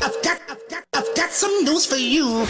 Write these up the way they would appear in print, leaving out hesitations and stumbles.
I've got some news for you.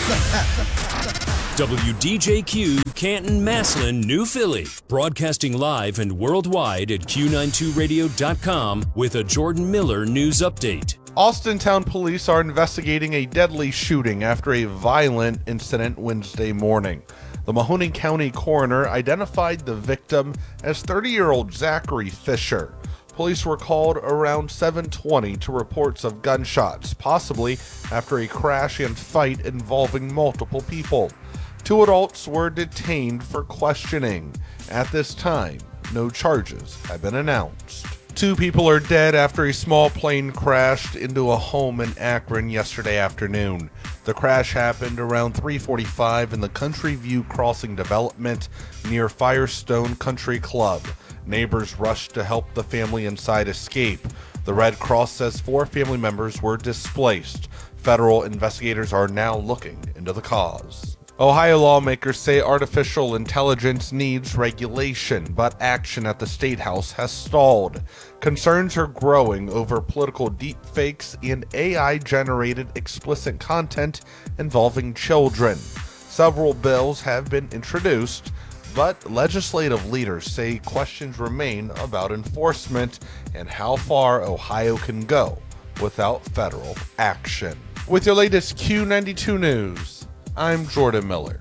WDJQ, Canton, Massillon, New Philly. Broadcasting live and worldwide at Q92radio.com with a Jordan Miller news update. Austintown police are investigating a deadly shooting after a violent incident Wednesday morning. The Mahoning County coroner identified the victim as 30-year-old Zachary Fisher. Police were called around 7:20 to reports of gunshots, possibly after a crash and fight involving multiple people. 2 adults were detained for questioning. At this time, no charges have been announced. 2 people are dead after a small plane crashed into a home in Akron yesterday afternoon. The crash happened around 3:45 in the Country View Crossing development near Firestone Country Club. Neighbors rushed to help the family inside escape. The Red Cross says 4 family members were displaced. Federal investigators are now looking into the cause. Ohio lawmakers say artificial intelligence needs regulation, but action at the State House has stalled. Concerns are growing over political deepfakes and AI-generated explicit content involving children. Several bills have been introduced, but legislative leaders say questions remain about enforcement and how far Ohio can go without federal action. With your latest Q92 news, I'm Jordan Miller.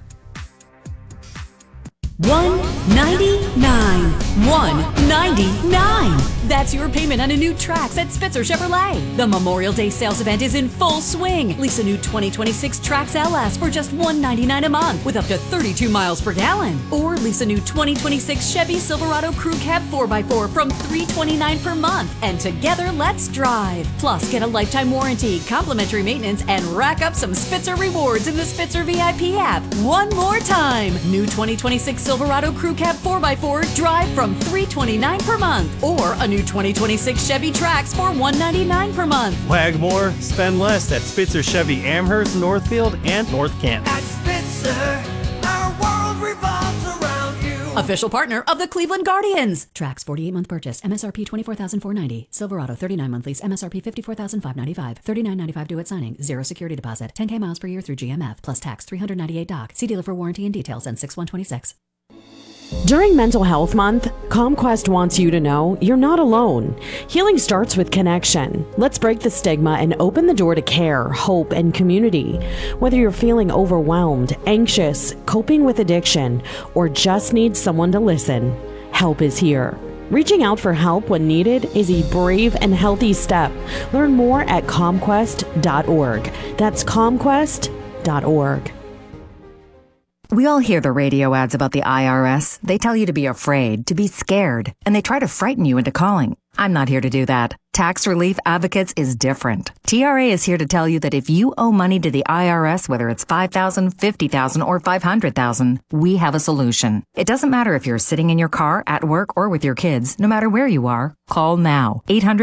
199. 199. That's your payment on a new Trax at Spitzer Chevrolet. The Memorial Day sales event is in full swing. Lease a new 2026 Trax LS for just $199 a month with up to 32 miles per gallon. Or lease a new 2026 Chevy Silverado Crew Cab 4x4 from $329 per month. And together, let's drive. Plus, get a lifetime warranty, complimentary maintenance, and rack up some Spitzer rewards in the Spitzer VIP app. One more time. New 2026 Silverado Crew Cab 4x4 drive from $329 per month. Or a new 2026 Chevy Trax for $199 per month. Wag more, spend less at Spitzer Chevy Amherst, Northfield, and North Canton. At Spitzer, our world revolves around you. Official partner of the Cleveland Guardians. Trax 48-month purchase. MSRP $24,490. Silverado 39-month lease. MSRP $54,595. $39.95 due at signing. 0 security deposit. 10K miles per year through GMF. Plus tax. $398 doc. See dealer for warranty and details and 6/126. During Mental Health Month, ComQuest wants you to know you're not alone. Healing starts with connection. Let's break the stigma and open the door to care, hope, and community. Whether you're feeling overwhelmed, anxious, coping with addiction, or just need someone to listen, help is here. Reaching out for help when needed is a brave and healthy step. Learn more at comquest.org. That's comquest.org. We all hear the radio ads about the IRS. They tell you to be afraid, to be scared, and they try to frighten you into calling. I'm not here to do that. Tax Relief Advocates is different. TRA is here to tell you that if you owe money to the IRS, whether it's $5,000, $50,000, or $500,000, we have a solution. It doesn't matter if you're sitting in your car, at work, or with your kids. No matter where you are, call now.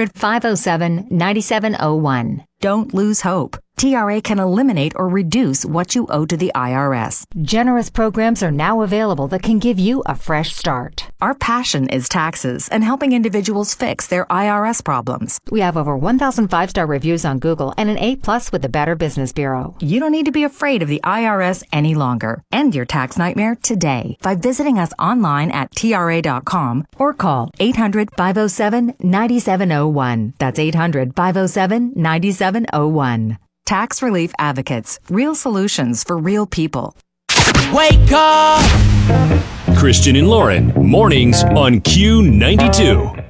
800-507-9701. Don't lose hope. TRA can eliminate or reduce what you owe to the IRS. Generous programs are now available that can give you a fresh start. Our passion is taxes and helping individuals fix their IRS problems. We have over 1,000 5-star reviews on Google and an A+ with the Better Business Bureau. You don't need to be afraid of the IRS any longer. End your tax nightmare today by visiting us online at TRA.com or call 800-507-9701. That's 800-507-9701. Tax Relief Advocates. Real solutions for real people. Wake up! Christian and Lauren, mornings on Q92.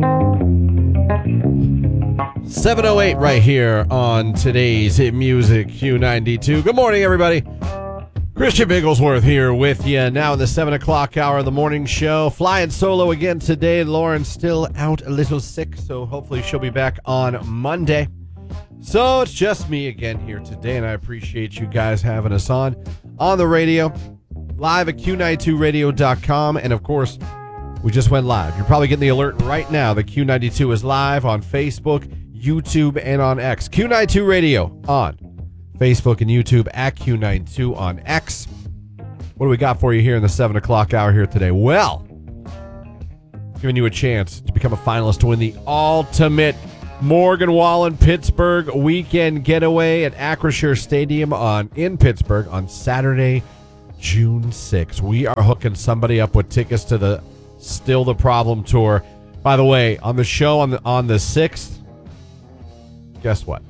7:08 right here on today's Hit Music Q92. Good morning, everybody. Christian Bigglesworth here with you now in the 7 o'clock hour of the morning show. Flying solo again today. Lauren's still out a little sick, so hopefully she'll be back on Monday. So it's just me again here today, and I appreciate you guys having us on the radio, live at Q92radio.com, and of course, we just went live. You're probably getting the alert right now that Q92 is live on Facebook, YouTube, and on X. Q92 Radio on Facebook and YouTube, at Q92 on X. What do we got for you here in the 7 o'clock hour here today? Well, giving you a chance to become a finalist to win the ultimate Morgan Wallen Pittsburgh weekend getaway at Acrisure Stadium in Pittsburgh on Saturday, June 6th. We are hooking somebody up with tickets to the Still the Problem tour. By the way, on the show on the 6th, guess what?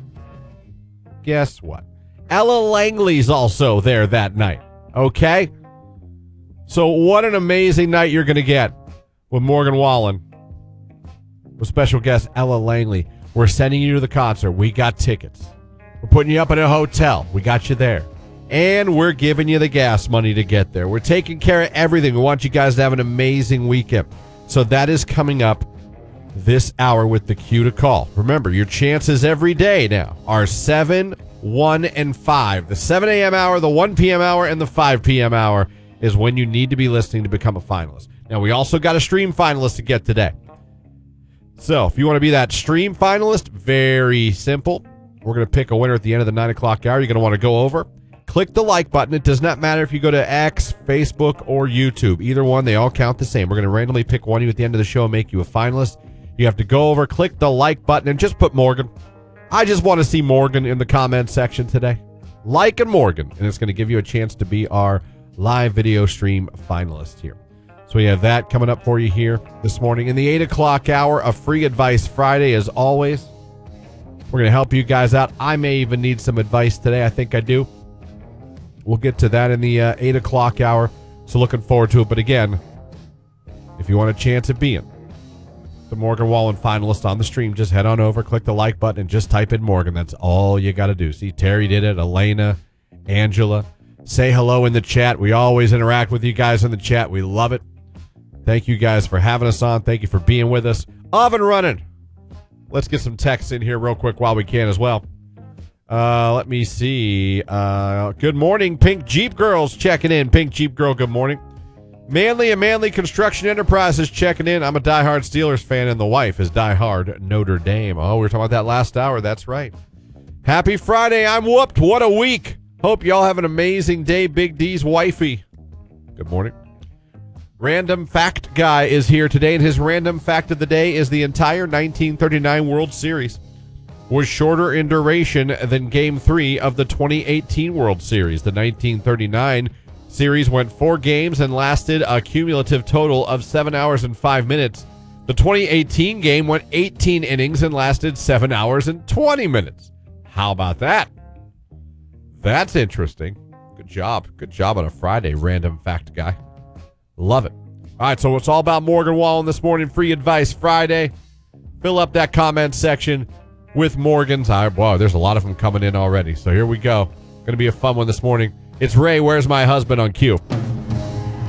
Ella Langley's also there that night. Okay? So what an amazing night you're going to get with Morgan Wallen with special guest Ella Langley. We're sending you to the concert. We got tickets. We're putting you up in a hotel. We got you there. And we're giving you the gas money to get there. We're taking care of everything. We want you guys to have an amazing weekend. So that is coming up this hour with the cue to call. Remember, your chances every day now are 7, 1, and 5. The 7 a.m. hour, the 1 p.m. hour, and the 5 p.m. hour is when you need to be listening to become a finalist. Now, we also got a stream finalist to get today. So if you want to be that stream finalist, very simple. We're going to pick a winner at the end of the 9 o'clock hour. You're going to want to go over, click the like button. It does not matter if you go to X, Facebook, or YouTube. Either one, they all count the same. We're going to randomly pick one of you at the end of the show and make you a finalist. You have to go over, click the like button, and just put Morgan. I just want to see Morgan in the comment section today. Like and Morgan, and it's going to give you a chance to be our live video stream finalist here. So we have that coming up for you here this morning. In the 8 o'clock hour, a free advice Friday as always. We're going to help you guys out. I may even need some advice today. I think I do. We'll get to that in the 8 o'clock hour. So looking forward to it. But again, if you want a chance at being the Morgan Wallen finalist on the stream, just head on over, click the like button, and just type in Morgan. That's all you got to do. See, Terry did it, Elena, Angela. Say hello in the chat. We always interact with you guys in the chat. We love it. Thank you guys for having us on. Thank you for being with us. Oven running. Let's get some texts in here real quick while we can as well. Let me see. Good morning, Pink Jeep Girls checking in. Pink Jeep Girl, good morning. Manly and Manly Construction Enterprises checking in. I'm a diehard Steelers fan, and the wife is diehard Notre Dame. Oh, we were talking about that last hour. That's right. Happy Friday. I'm whooped. What a week. Hope y'all have an amazing day. Big D's wifey. Good morning. Random Fact Guy is here today, and his random fact of the day is the entire 1939 World Series was shorter in duration than Game 3 of the 2018 World Series. The 1939 series went 4 games and lasted a cumulative total of 7 hours and 5 minutes. The 2018 game went 18 innings and lasted 7 hours and 20 minutes. How about that? That's interesting. Good job. Good job on a Friday, Random Fact Guy. Love it. All right, so it's all about Morgan Wallen this morning. Free Advice Friday. Fill up that comment section with Morgan's. Wow, there's a lot of them coming in already. So here we go. Going to be a fun one this morning. It's Ray, Where's My Husband on cue.